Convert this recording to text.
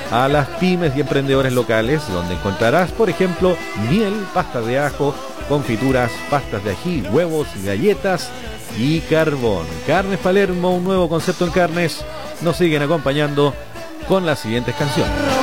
a las pymes y emprendedores locales, donde encontrarás, por ejemplo, miel, pastas de ajo, confituras, pastas de ají, huevos, galletas y carbón. Carnes Palermo, un nuevo concepto en carnes. Nos siguen acompañando con las siguientes canciones.